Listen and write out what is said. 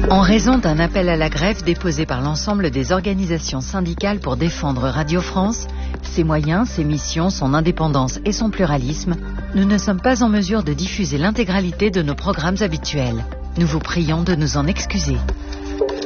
En raison d'un appel à la grève déposé par l'ensemble des organisations syndicales pour défendre Radio France, ses moyens, ses missions, son indépendance et son pluralisme, nous ne sommes pas en mesure de diffuser l'intégralité de nos programmes habituels. Nous vous prions de nous en excuser.